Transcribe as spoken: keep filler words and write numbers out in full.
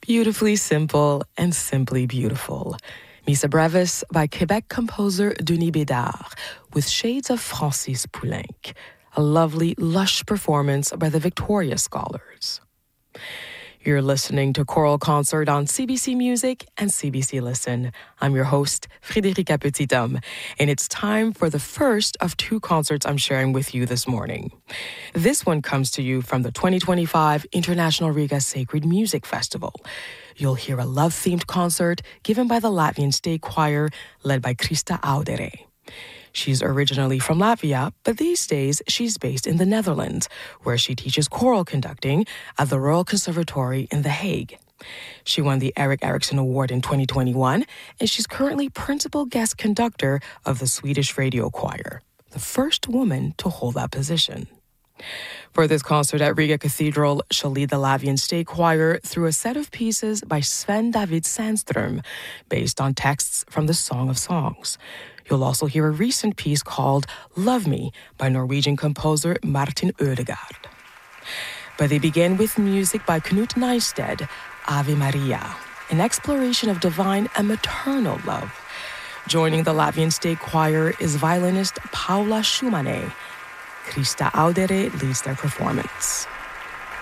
Beautifully simple and simply beautiful. Missa Brevis by Quebec composer Denis Bédard with shades of Francis Poulenc. A lovely, lush performance by the Victoria Scholars. You're listening to Choral Concert on C B C Music and C B C Listen. I'm your host, Frédérica Petithomme, and it's time for the first of two concerts I'm sharing with you this morning. This one comes to you from the twenty twenty-five International Riga Sacred Music Festival. You'll hear a love-themed concert given by the Latvian State Choir, led by Krista Audere. She's originally from Latvia, but these days she's based in the Netherlands, where she teaches choral conducting at the Royal Conservatory in The Hague. She won the Eric Erickson Award in twenty twenty-one, and she's currently principal guest conductor of the Swedish Radio Choir, the first woman to hold that position. For this concert at Riga Cathedral, she'll lead the Latvian State Choir through a set of pieces by Sven David Sandström, based on texts from the Song of Songs. You'll also hear a recent piece called Love Me by Norwegian composer Martin Ødegaard. But they begin with music by Knut Nystedt, Ave Maria, an exploration of divine and maternal love. Joining the Latvian State Choir is violinist Paula Šumanė. Krista Audere leads their performance.